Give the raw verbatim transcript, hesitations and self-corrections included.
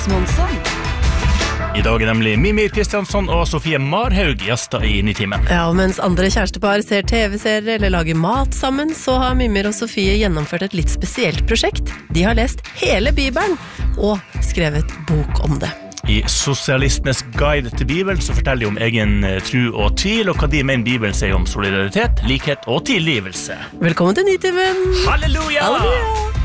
Månsson. I dag er nemlig Mimir Kristiansson og Sofie Marhaug gjester i Nitimen. Ja, og mens andre kjærestepar ser tv-serier eller lager mat sammen, så har Mimir og Sofie gjennomført et litt spesielt prosjekt. De har lest hele Bibelen og skrevet bok om det. I Sosialistenes guide til Bibelen så forteller de om egen tro og tvil, og hva de mener Bibelen sier om solidaritet, likhet og tilgivelse. Velkommen til Nitimen! Halleluja! Halleluja!